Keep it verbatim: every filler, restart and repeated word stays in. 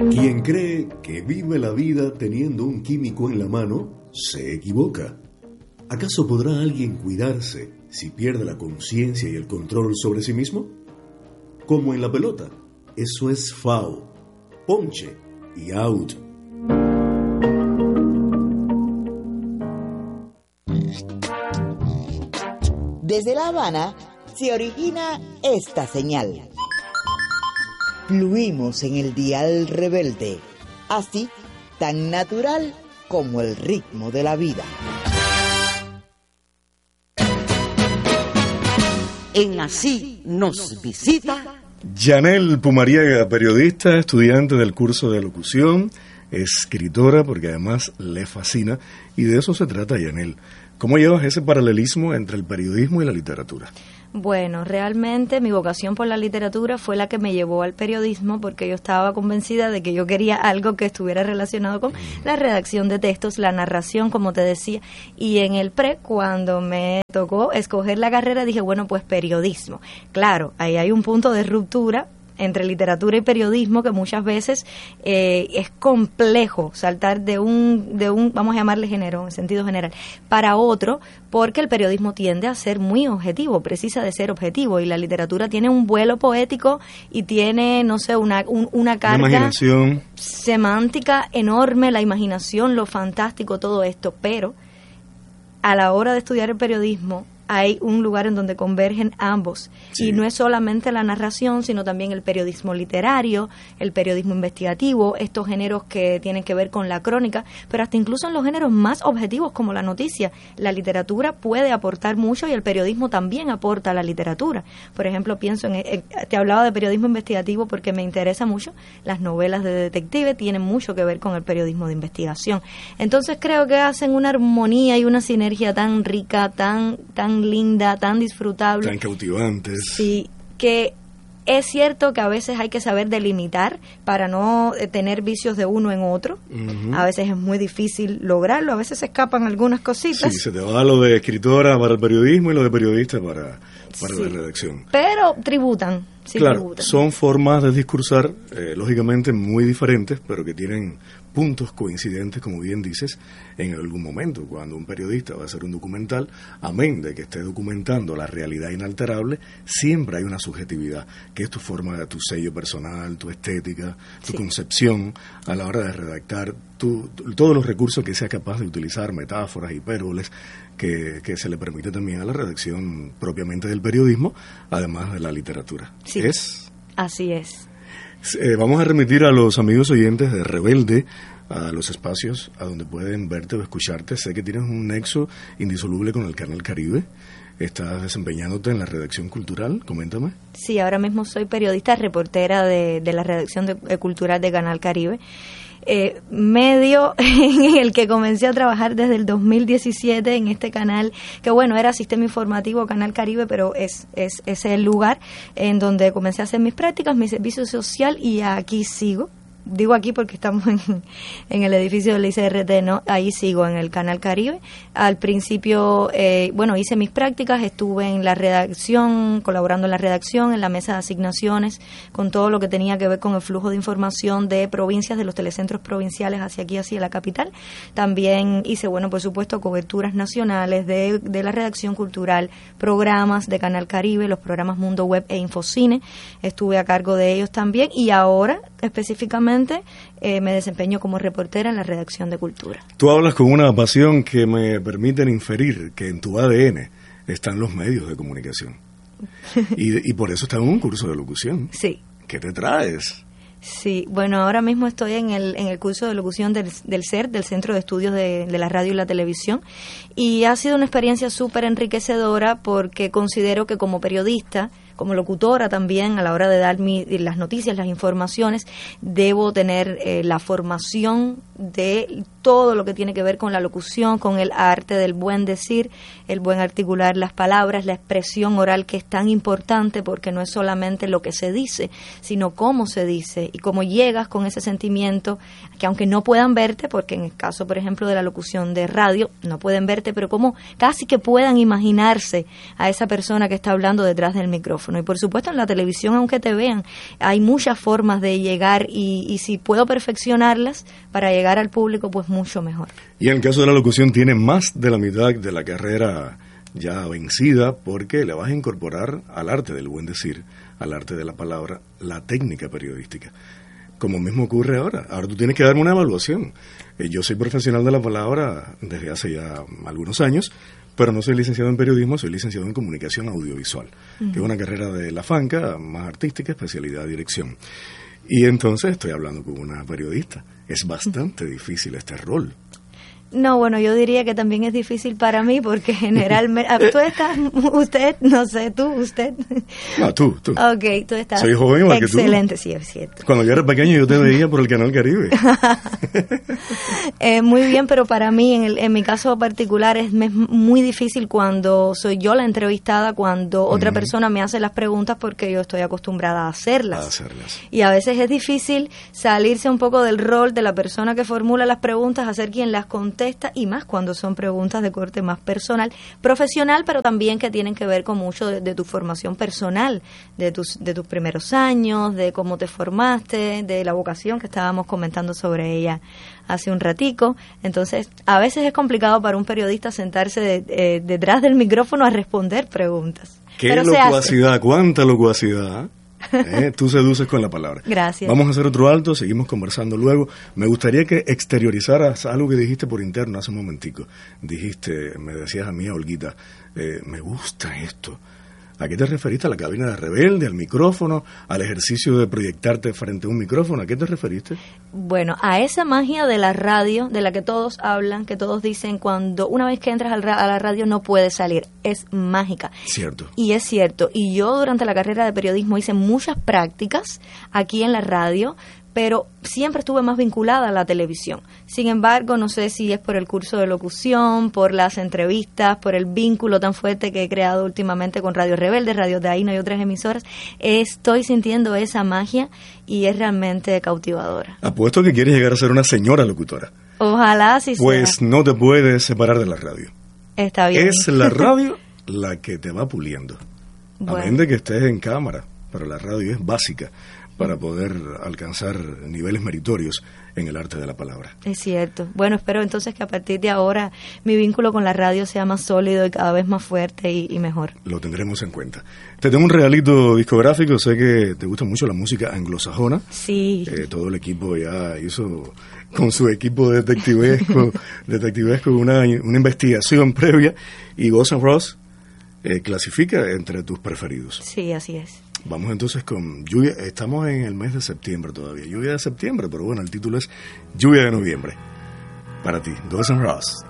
Quien cree que vive la vida teniendo un químico en la mano, se equivoca. ¿Acaso podrá alguien cuidarse si pierde la conciencia y el control sobre sí mismo? Como en la pelota, eso es foul, ponche y out. Desde La Habana se origina esta señal. Fluimos en el dial rebelde, así tan natural como el ritmo de la vida. En Así nos visita Yanel Pumariega, periodista, estudiante del curso de locución, escritora, porque además le fascina, y de eso se trata, Yanel. ¿Cómo llevas ese paralelismo entre el periodismo y la literatura? Bueno, realmente mi vocación por la literatura fue la que me llevó al periodismo, porque yo estaba convencida de que yo quería algo que estuviera relacionado con la redacción de textos, la narración, como te decía, y en el pre, cuando me tocó escoger la carrera, dije, bueno, pues periodismo. Claro, ahí hay un punto de ruptura entre literatura y periodismo que muchas veces eh, es complejo saltar de un, de un, vamos a llamarle género, en sentido general, para otro, porque el periodismo tiende a ser muy objetivo, precisa de ser objetivo, y la literatura tiene un vuelo poético y tiene, no sé, una, un, una carga imaginación semántica enorme, la imaginación, lo fantástico, todo esto, pero a la hora de estudiar el periodismo hay un lugar en donde convergen ambos, sí. Y no es solamente la narración, sino también el periodismo literario, el periodismo investigativo, estos géneros que tienen que ver con la crónica, pero hasta incluso en los géneros más objetivos como la noticia, la literatura puede aportar mucho y el periodismo también aporta a la literatura. Por ejemplo, pienso en, en te hablaba de periodismo investigativo porque me interesa mucho, las novelas de detective tienen mucho que ver con el periodismo de investigación. Entonces creo que hacen una armonía y una sinergia tan rica, tan tan linda, tan disfrutable, tan cautivantes. Sí, que es cierto que a veces hay que saber delimitar para no tener vicios de uno en otro. Uh-huh. A veces es muy difícil lograrlo, a veces se escapan algunas cositas. Sí, se te va lo de escritora para el periodismo y lo de periodista para, para sí, la redacción. Pero tributan. Sí, claro, tributan. Son formas de discursar, eh, lógicamente muy diferentes, pero que tienen puntos coincidentes, como bien dices, en algún momento. Cuando un periodista va a hacer un documental, amén de que esté documentando la realidad inalterable, siempre hay una subjetividad, que es tu forma, tu sello personal, tu estética, tu sí. concepción a la hora de redactar tu, tu, todos los recursos que sea capaz de utilizar, metáforas, hipérboles, que, que se le permite también a la redacción propiamente del periodismo, además de la literatura. Sí, ¿Es? Así es. Eh, vamos a remitir a los amigos oyentes de Rebelde a los espacios a donde pueden verte o escucharte. Sé que tienes un nexo indisoluble con el Canal Caribe. ¿Estás desempeñándote en la redacción cultural? Coméntame. Sí, ahora mismo soy periodista, reportera de, de la redacción de, de cultural de Canal Caribe. Eh, medio en el que comencé a trabajar desde el dos mil diecisiete en este canal, que bueno, era Sistema Informativo Canal Caribe, pero es, es, es el lugar en donde comencé a hacer mis prácticas, mi servicio social, y aquí sigo. Digo aquí porque estamos en, en el edificio del I C R T, ¿no? Ahí sigo en el Canal Caribe. Al principio, eh, bueno, hice mis prácticas, estuve en la redacción, colaborando en la redacción, en la mesa de asignaciones, con todo lo que tenía que ver con el flujo de información de provincias, de los telecentros provinciales hacia aquí, hacia la capital. También hice, bueno, por supuesto, coberturas nacionales de, de la redacción cultural, programas de Canal Caribe, los programas Mundo Web e Infocine. Estuve a cargo de ellos también, y ahora, específicamente, Eh, me desempeño como reportera en la redacción de cultura. Tú hablas con una pasión que me permiten inferir que en tu A D N están los medios de comunicación. y, y por eso estás en un curso de locución. Sí. ¿Qué te traes? Sí, bueno, ahora mismo estoy en el en el curso de locución del, del C E R, del Centro de Estudios de, de la Radio y la Televisión, y ha sido una experiencia súper enriquecedora porque considero que como periodista, como locutora también, a la hora de dar mi, las noticias, las informaciones, debo tener eh, la formación de todo lo que tiene que ver con la locución, con el arte del buen decir, el buen articular las palabras, la expresión oral, que es tan importante porque no es solamente lo que se dice, sino cómo se dice y cómo llegas con ese sentimiento, que aunque no puedan verte, porque en el caso, por ejemplo, de la locución de radio, no pueden verte, pero como casi que puedan imaginarse a esa persona que está hablando detrás del micrófono. micrófono. Y por supuesto en la televisión, aunque te vean, hay muchas formas de llegar y, y si puedo perfeccionarlas para llegar al público, pues mucho mejor. Y en el caso de la locución tiene más de la mitad de la carrera ya vencida, porque le vas a incorporar al arte del buen decir, al arte de la palabra, la técnica periodística. Como mismo ocurre ahora. Ahora tú tienes que darme una evaluación. Eh, yo soy profesional de la palabra desde hace ya algunos años, pero no soy licenciado en periodismo, soy licenciado en comunicación audiovisual, uh-huh. que es una carrera de la FANCA, más artística, especialidad de dirección. Y entonces estoy hablando con una periodista. Es bastante uh-huh. difícil este rol. No, bueno, yo diría que también es difícil para mí porque generalmente... tú estás... Usted, no sé, tú, usted... No, tú, tú. Ok, tú estás... Soy joven igual que tú. Excelente, sí, es cierto. Cuando yo era pequeño yo te veía por el Canal Caribe. eh, muy bien, pero para mí, en, el, en mi caso particular, es muy difícil cuando soy yo la entrevistada, cuando otra uh-huh. persona me hace las preguntas porque yo estoy acostumbrada a hacerlas. A hacerlas. Y a veces es difícil salirse un poco del rol de la persona que formula las preguntas, a ser quien las contesta, y más cuando son preguntas de corte más personal, profesional, pero también que tienen que ver con mucho de, de tu formación personal, de tus de tus primeros años, de cómo te formaste, de la vocación que estábamos comentando sobre ella hace un ratico. Entonces, a veces es complicado para un periodista sentarse de, eh, detrás del micrófono a responder preguntas. ¡Qué pero locuacidad! ¡Cuánta locuacidad! Eh, tú seduces con la palabra. Gracias. Vamos a hacer otro alto, seguimos conversando luego. Me gustaría que exteriorizaras algo que dijiste por interno hace un momentico. Dijiste, me decías a mí, a Olguita, eh, me gusta esto. ¿A qué te referiste? ¿A la cabina de Rebelde, al micrófono, al ejercicio de proyectarte frente a un micrófono? ¿A qué te referiste? Bueno, a esa magia de la radio, de la que todos hablan, que todos dicen cuando una vez que entras al ra- a la radio no puedes salir. Es mágica. Cierto. Y es cierto. Y yo durante la carrera de periodismo hice muchas prácticas aquí en la radio, pero siempre estuve más vinculada a la televisión. Sin embargo, no sé si es por el curso de locución, por las entrevistas, por el vínculo tan fuerte que he creado últimamente con Radio Rebelde, Radio Taíno y otras emisoras, estoy sintiendo esa magia y es realmente cautivadora. Apuesto que quieres llegar a ser una señora locutora. Ojalá así sea. Pues no te puedes separar de la radio. Está bien. Es la radio la que te va puliendo. Bueno. A menos de que estés en cámara, pero la radio es básica para poder alcanzar niveles meritorios en el arte de la palabra. Es cierto. Bueno, espero entonces que a partir de ahora mi vínculo con la radio sea más sólido y cada vez más fuerte y, y mejor. Lo tendremos en cuenta. Te tengo un regalito discográfico, sé que te gusta mucho la música anglosajona. Sí. Eh, todo el equipo ya hizo con su equipo detectivesco, detectivesco una, una investigación previa y Guns N' Roses eh, clasifica entre tus preferidos. Sí, así es. Vamos entonces con lluvia, estamos en el mes de septiembre todavía, lluvia de septiembre, pero bueno, el título es Lluvia de Noviembre. Para ti, Guns N' Roses.